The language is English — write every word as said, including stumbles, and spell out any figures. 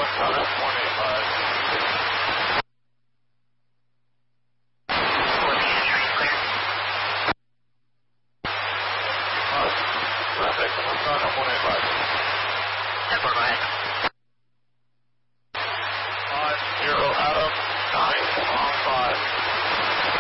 on at one eighty-five. Uh, traffic, what's on at one eighty-five? ten four, go ahead.